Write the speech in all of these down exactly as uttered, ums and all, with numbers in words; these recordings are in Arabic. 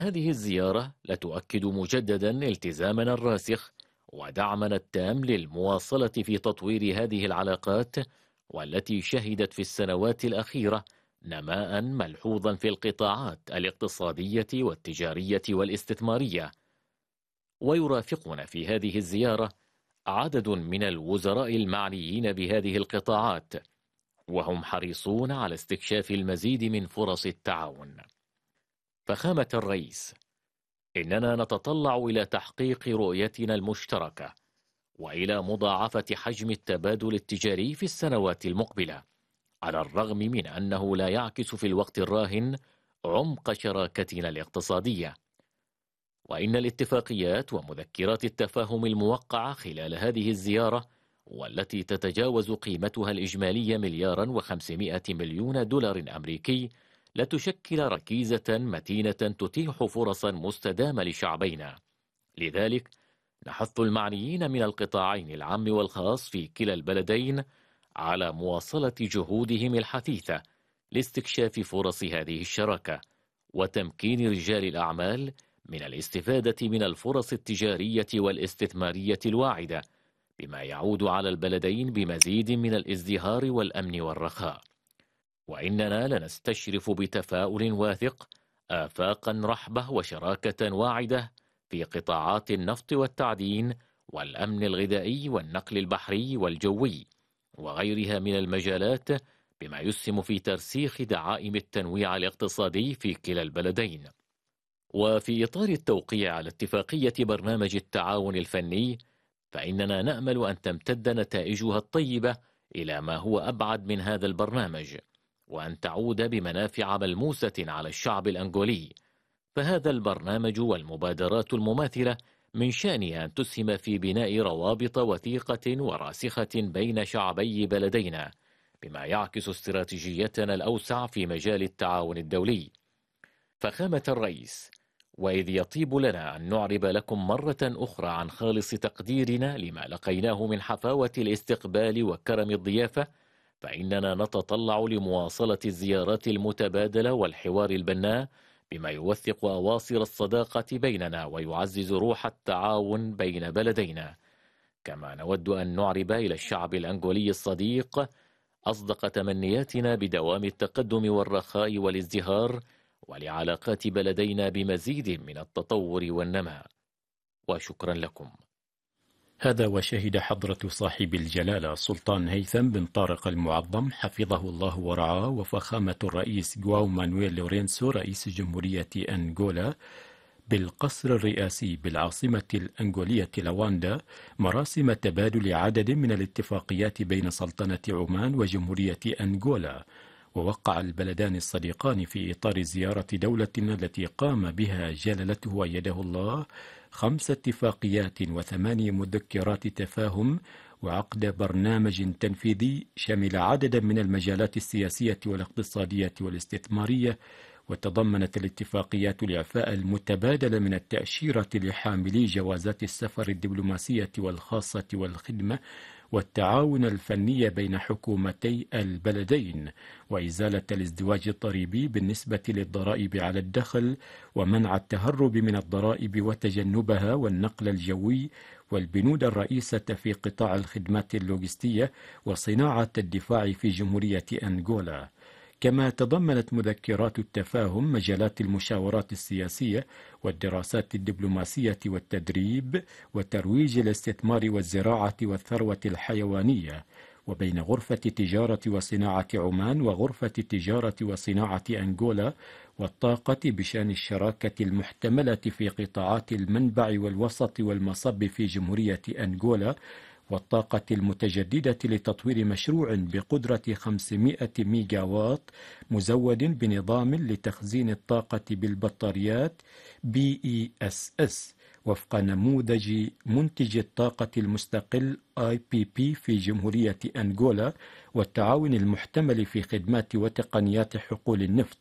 هذه الزيارة لا تؤكد مجددا التزامنا الراسخ ودعمنا التام للمواصلة في تطوير هذه العلاقات، والتي شهدت في السنوات الأخيرة نماء ملحوظا في القطاعات الاقتصادية والتجارية والاستثمارية. ويرافقنا في هذه الزيارة عدد من الوزراء المعنيين بهذه القطاعات، وهم حريصون على استكشاف المزيد من فرص التعاون. فخامة الرئيس، إننا نتطلع إلى تحقيق رؤيتنا المشتركة وإلى مضاعفة حجم التبادل التجاري في السنوات المقبلة، على الرغم من أنه لا يعكس في الوقت الراهن عمق شراكتنا الاقتصادية. وإن الاتفاقيات ومذكرات التفاهم الموقعة خلال هذه الزيارة، والتي تتجاوز قيمتها الإجمالية مليارا وخمسمائة مليون دولار أمريكي، لتشكل ركيزة متينة تتيح فرصا مستدامة لشعبينا. لذلك نحث المعنيين من القطاعين العام والخاص في كلا البلدين على مواصلة جهودهم الحثيثة لاستكشاف فرص هذه الشراكة، وتمكين رجال الأعمال من الاستفادة من الفرص التجارية والاستثمارية الواعدة، بما يعود على البلدين بمزيد من الازدهار والأمن والرخاء. وإننا لنستشرف بتفاؤل واثق آفاقا رحبة وشراكة واعدة في قطاعات النفط والتعدين والأمن الغذائي والنقل البحري والجوي وغيرها من المجالات، بما يسهم في ترسيخ دعائم التنويع الاقتصادي في كلا البلدين. وفي إطار التوقيع على اتفاقية برنامج التعاون الفني، فإننا نأمل أن تمتد نتائجها الطيبة إلى ما هو أبعد من هذا البرنامج، وأن تعود بمنافع ملموسة على الشعب الأنغولي. فهذا البرنامج والمبادرات المماثلة من شأنها أن تسهم في بناء روابط وثيقة وراسخة بين شعبي بلدينا، بما يعكس استراتيجيتنا الأوسع في مجال التعاون الدولي. فخامة الرئيس، وإذ يطيب لنا أن نعرب لكم مرة أخرى عن خالص تقديرنا لما لقيناه من حفاوة الاستقبال وكرم الضيافة، فإننا نتطلع لمواصلة الزيارات المتبادلة والحوار البناء، بما يوثق أواصر الصداقة بيننا ويعزز روح التعاون بين بلدينا. كما نود أن نعرب إلى الشعب الأنغولي الصديق أصدق تمنياتنا بدوام التقدم والرخاء والازدهار، ولعلاقات بلدينا بمزيد من التطور والنماء. وشكرا لكم. هذا وشهد حضرة صاحب الجلالة سلطان هيثم بن طارق المعظم حفظه الله ورعاه وفخامة الرئيس جواو مانويل لورينسو رئيس جمهورية أنغولا بالقصر الرئاسي بالعاصمة الأنغولية لواندا مراسم تبادل عدد من الاتفاقيات بين سلطنة عمان وجمهورية أنغولا. ووقع البلدان الصديقان في إطار زيارة دولتنا التي قام بها جلالته ويده الله خمس اتفاقيات وثماني مذكرات تفاهم وعقد برنامج تنفيذي شمل عددا من المجالات السياسية والاقتصادية والاستثمارية. وتضمنت الاتفاقيات الإعفاء المتبادل من التأشيرة لحاملي جوازات السفر الدبلوماسية والخاصة والخدمة، والتعاون الفني بين حكومتي البلدين، وإزالة الازدواج الضريبي بالنسبة للضرائب على الدخل، ومنع التهرب من الضرائب وتجنبها، والنقل الجوي، والبنود الرئيسة في قطاع الخدمات اللوجستية، وصناعة الدفاع في جمهورية أنغولا. كما تضمنت مذكرات التفاهم مجالات المشاورات السياسية والدراسات الدبلوماسية والتدريب وترويج الاستثمار والزراعة والثروة الحيوانية، وبين غرفة تجارة وصناعة عمان وغرفة تجارة وصناعة أنغولا والطاقة بشأن الشراكة المحتملة في قطاعات المنبع والوسط والمصب في جمهورية أنغولا، والطاقة المتجددة لتطوير مشروع بقدرة خمسمائة ميجاوات مزود بنظام لتخزين الطاقة بالبطاريات بي إي إس إس وفق نموذج منتج الطاقة المستقل آي بي بي في جمهورية أنغولا، والتعاون المحتمل في خدمات وتقنيات حقول النفط.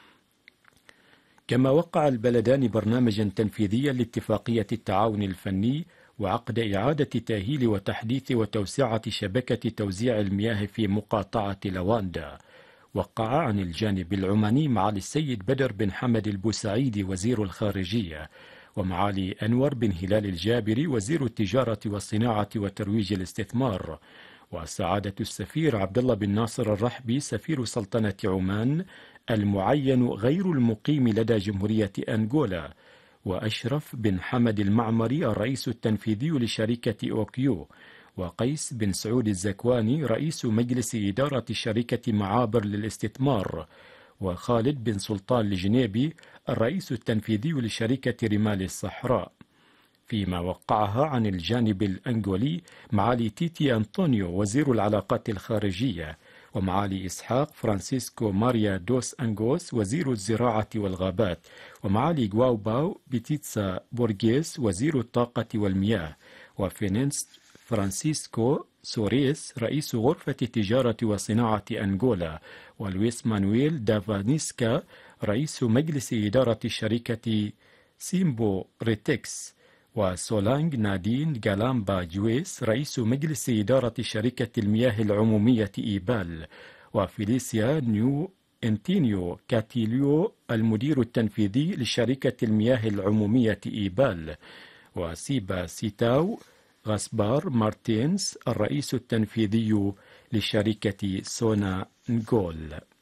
كما وقع البلدان برنامجا تنفيذيا لاتفاقية التعاون الفني وعقد إعادة تأهيل وتحديث وتوسعة شبكة توزيع المياه في مقاطعة لواندا. وقع عن الجانب العماني معالي السيد بدر بن حمد البوسعيدي وزير الخارجية، ومعالي أنور بن هلال الجابري وزير التجارة والصناعة وترويج الاستثمار، وسعادة السفير عبد الله بن ناصر الرحبي سفير سلطنة عمان المعين غير المقيم لدى جمهورية أنغولا، وأشرف بن حمد المعمري الرئيس التنفيذي لشركة أوكيو، وقيس بن سعود الزكواني رئيس مجلس إدارة شركة معابر للاستثمار، وخالد بن سلطان الجنيبي الرئيس التنفيذي لشركة رمال الصحراء. فيما وقعها عن الجانب الأنغولي معالي تيتي أنطونيو وزير العلاقات الخارجية، ومعالي إسحاق فرانسيسكو ماريا دوس أنغوس وزير الزراعة والغابات، ومعالي غواو باو بيتيتسا بورغيس وزير الطاقة والمياه، وفينينس فرانسيسكو سوريس رئيس غرفة التجارة وصناعة أنغولا، ولويس مانويل دافانيسكا رئيس مجلس إدارة شركة سيمبو ريتكس، وسولانغ نادين غالامبا جويس رئيس مجلس إدارة شركة المياه العمومية إيبال، وفيليسيا نيو انتينيو كاتيليو المدير التنفيذي لشركة المياه العمومية إيبال، وسيبا سيتاو غاسبار مارتينز الرئيس التنفيذي لشركة سونا نغول.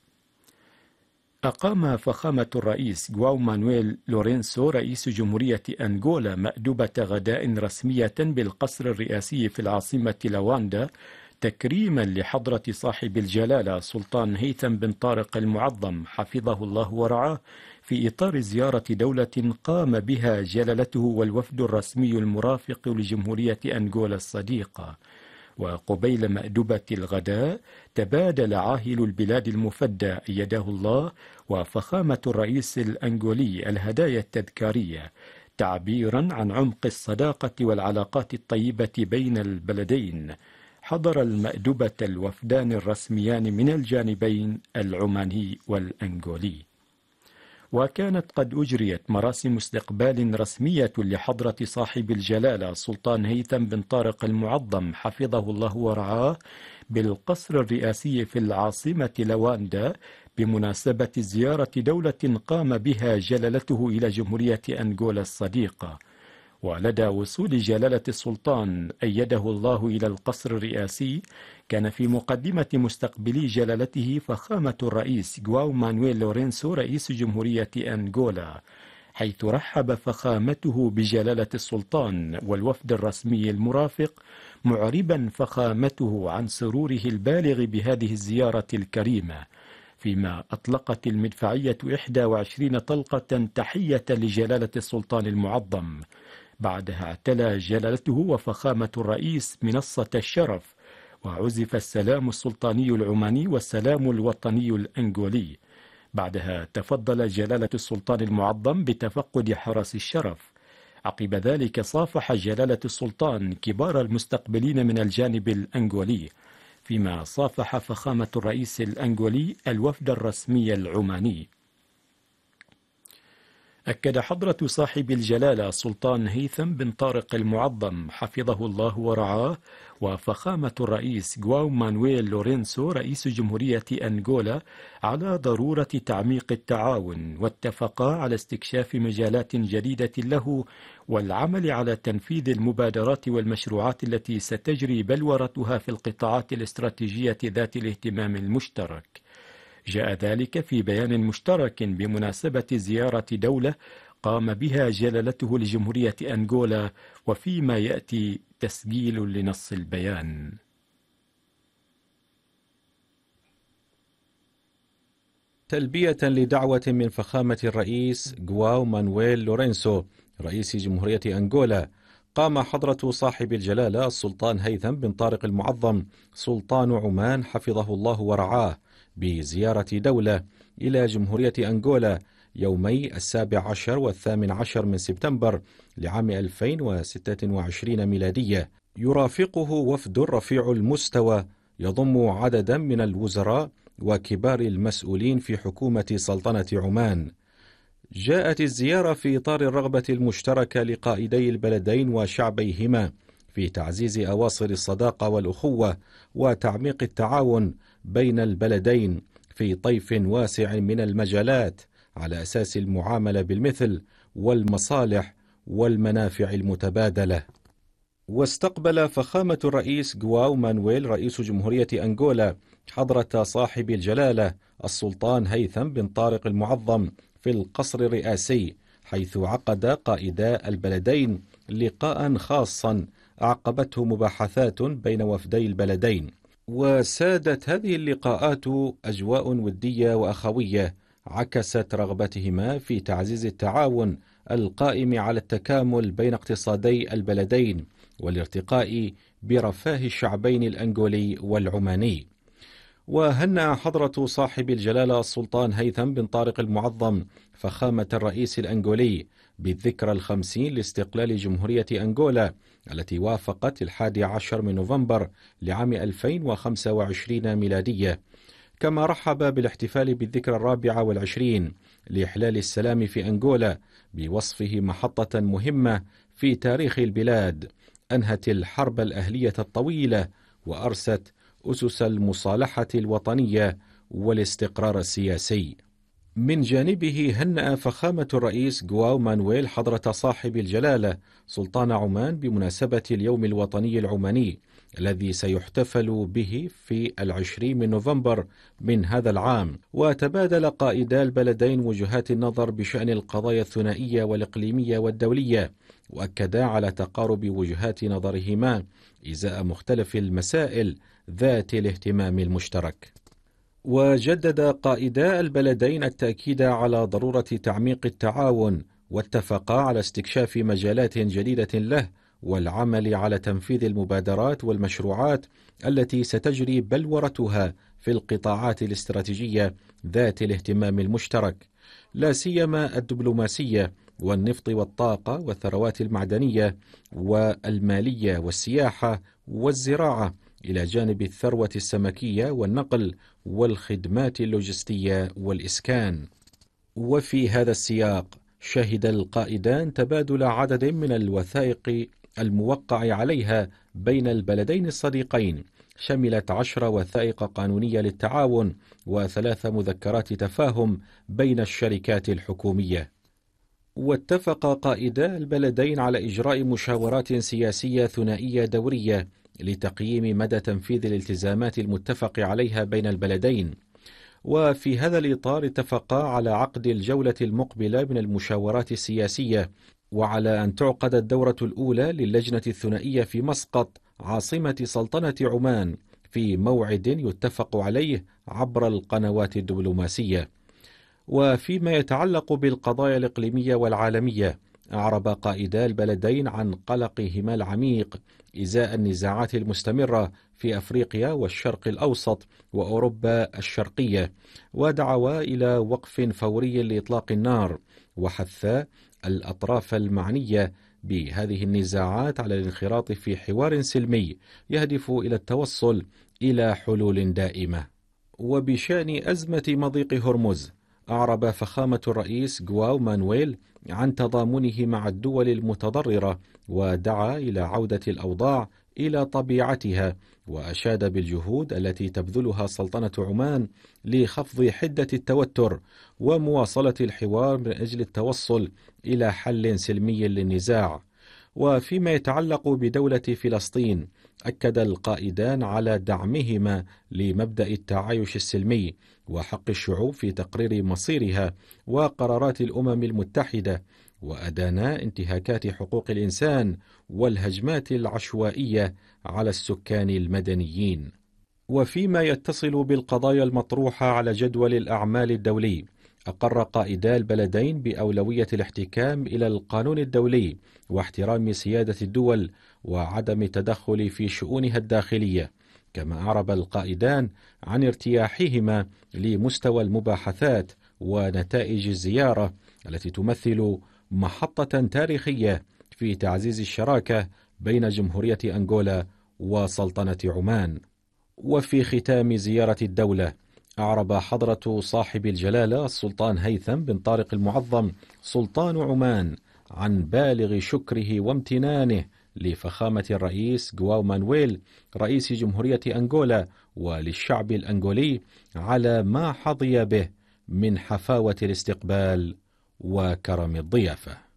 أقام فخامة الرئيس غواو مانويل لورينسو رئيس جمهورية أنغولا مأدبة غداء رسمية بالقصر الرئاسي في العاصمة لواندا تكريما لحضرة صاحب الجلالة سلطان هيثم بن طارق المعظم حفظه الله ورعاه، في إطار زيارة دولة قام بها جلالته والوفد الرسمي المرافق لجمهورية أنغولا الصديقة. وقبيل مأدبة الغداء تبادل عاهل البلاد المفدى أيده الله وفخامة الرئيس الأنغولي الهدايا التذكارية، تعبيرا عن عمق الصداقة والعلاقات الطيبة بين البلدين. حضر المأدبة الوفدان الرسميان من الجانبين العماني والأنغولي. وكانت قد أجريت مراسم استقبال رسمية لحضرة صاحب الجلالة سلطان هيثم بن طارق المعظم حفظه الله ورعاه بالقصر الرئاسي في العاصمة لواندا بمناسبة زيارة دولة قام بها جلالته إلى جمهورية أنغولا الصديقة. ولدى وصول جلالة السلطان أيده الله إلى القصر الرئاسي، كان في مقدمة مستقبلي جلالته فخامة الرئيس غواو مانويل لورينسو رئيس جمهورية أنغولا، حيث رحب فخامته بجلالة السلطان والوفد الرسمي المرافق، معربا فخامته عن سروره البالغ بهذه الزيارة الكريمة، فيما أطلقت المدفعية إحدى وعشرين طلقة تحية لجلالة السلطان المعظم. بعدها اعتلى جلالته وفخامة الرئيس منصة الشرف، وعزف السلام السلطاني العماني والسلام الوطني الأنغولي. بعدها تفضل جلالة السلطان المعظم بتفقد حرس الشرف. عقب ذلك صافح جلالة السلطان كبار المستقبلين من الجانب الأنغولي، فيما صافح فخامة الرئيس الأنغولي الوفد الرسمي العماني. أكد حضرة صاحب الجلالة سلطان هيثم بن طارق المعظم حفظه الله ورعاه وفخامة الرئيس غواو مانويل لورينسو رئيس جمهورية أنغولا على ضرورة تعميق التعاون، واتفقا على استكشاف مجالات جديدة له والعمل على تنفيذ المبادرات والمشروعات التي ستجري بلورتها في القطاعات الاستراتيجية ذات الاهتمام المشترك. جاء ذلك في بيان مشترك بمناسبة زيارة دولة قام بها جلالته لجمهورية أنغولا، وفيما يأتي تسجيل لنص البيان. تلبية لدعوة من فخامة الرئيس غواو مانويل لورينسو رئيس جمهورية أنغولا، قام حضرة صاحب الجلالة السلطان هيثم بن طارق المعظم سلطان عمان حفظه الله ورعاه بزيارة دولة إلى جمهورية أنغولا يومي السابع عشر والثامن عشر من سبتمبر لعام ألفين وستة وعشرين ميلادية، يرافقه وفد رفيع المستوى يضم عددا من الوزراء وكبار المسؤولين في حكومة سلطنة عمان. جاءت الزيارة في إطار الرغبة المشتركة لقائدي البلدين وشعبيهما في تعزيز أواصر الصداقة والأخوة وتعميق التعاون بين البلدين في طيف واسع من المجالات على أساس المعاملة بالمثل والمصالح والمنافع المتبادلة. واستقبل فخامة الرئيس جواو مانويل رئيس جمهورية أنغولا حضرة صاحب الجلالة السلطان هيثم بن طارق المعظم في القصر الرئاسي، حيث عقد قائدا البلدين لقاء خاصا أعقبته مباحثات بين وفدي البلدين. وسادت هذه اللقاءات أجواء ودية وأخوية عكست رغبتهما في تعزيز التعاون القائم على التكامل بين اقتصادي البلدين والارتقاء برفاه الشعبين الأنغولي والعماني. وهنأ حضرة صاحب الجلالة السلطان هيثم بن طارق المعظم فخامة الرئيس الأنغولي بالذكرى الخمسين لاستقلال جمهورية أنغولا التي وافقت الحادي عشر من نوفمبر لعام ألفين وخمسة وعشرين ميلادية، كما رحب بالاحتفال بالذكرى الرابعة والعشرين لإحلال السلام في أنغولا بوصفه محطة مهمة في تاريخ البلاد أنهت الحرب الأهلية الطويلة وأرست أسس المصالحة الوطنية والاستقرار السياسي. من جانبه هنأ فخامة الرئيس جواو مانويل حضرة صاحب الجلالة سلطان عمان بمناسبة اليوم الوطني العماني الذي سيحتفل به في العشرين من نوفمبر من هذا العام، وتبادل قائدا البلدين وجهات النظر بشأن القضايا الثنائية والإقليمية والدولية، وأكدا على تقارب وجهات نظرهما إزاء مختلف المسائل ذات الاهتمام المشترك. وجدد قائدا البلدين التأكيد على ضرورة تعميق التعاون، واتفقا على استكشاف مجالات جديدة له والعمل على تنفيذ المبادرات والمشروعات التي ستجري بلورتها في القطاعات الاستراتيجية ذات الاهتمام المشترك، لا سيما الدبلوماسية والنفط والطاقة والثروات المعدنية والمالية والسياحة والزراعة، إلى جانب الثروة السمكية والنقل والخدمات اللوجستية والإسكان. وفي هذا السياق شهد القائدان تبادل عدد من الوثائق الموقع عليها بين البلدين الصديقين، شملت عشر وثائق قانونية للتعاون وثلاث مذكرات تفاهم بين الشركات الحكومية. واتفق قائدا البلدين على إجراء مشاورات سياسية ثنائية دورية لتقييم مدى تنفيذ الالتزامات المتفق عليها بين البلدين. وفي هذا الإطار اتفقا على عقد الجولة المقبلة من المشاورات السياسية، وعلى أن تعقد الدورة الأولى للجنة الثنائية في مسقط عاصمة سلطنة عمان في موعد يتفق عليه عبر القنوات الدبلوماسية. وفيما يتعلق بالقضايا الإقليمية والعالمية، أعرب قائدا البلدين عن قلقهما العميق إزاء النزاعات المستمرة في أفريقيا والشرق الأوسط وأوروبا الشرقية، ودعوا إلى وقف فوري لإطلاق النار، وحث الأطراف المعنية بهذه النزاعات على الانخراط في حوار سلمي يهدف إلى التوصل إلى حلول دائمة. وبشأن أزمة مضيق هرمز، أعرب فخامة الرئيس جواو مانويل عن تضامنه مع الدول المتضررة، ودعا إلى عودة الأوضاع إلى طبيعتها، وأشاد بالجهود التي تبذلها سلطنة عمان لخفض حدة التوتر ومواصلة الحوار من أجل التوصل إلى حل سلمي للنزاع. وفيما يتعلق بدولة فلسطين، أكد القائدان على دعمهما لمبدأ التعايش السلمي وحق الشعوب في تقرير مصيرها وقرارات الأمم المتحدة، وأدانا انتهاكات حقوق الإنسان والهجمات العشوائية على السكان المدنيين. وفيما يتصل بالقضايا المطروحة على جدول الأعمال الدولي، أقر قائدا البلدين بأولوية الاحتكام إلى القانون الدولي واحترام سيادة الدول وعدم التدخل في شؤونها الداخلية، كما أعرب القائدان عن ارتياحهما لمستوى المباحثات ونتائج الزيارة التي تمثل محطة تاريخية في تعزيز الشراكة بين جمهورية أنغولا وسلطنة عمان. وفي ختام زيارة الدولة، أعرب حضرة صاحب الجلالة السلطان هيثم بن طارق المعظم سلطان عمان عن بالغ شكره وامتنانه لفخامة الرئيس جواو مانويل رئيس جمهورية أنغولا وللشعب الأنغولي على ما حظي به من حفاوة الاستقبال وكرم الضيافة.